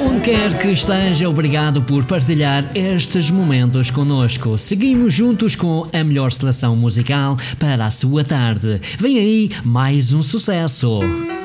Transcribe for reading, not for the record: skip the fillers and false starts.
Onde quer que esteja, obrigado por partilhar estes momentos connosco. Seguimos juntos com a melhor seleção musical para a sua tarde. Vem aí mais um sucesso.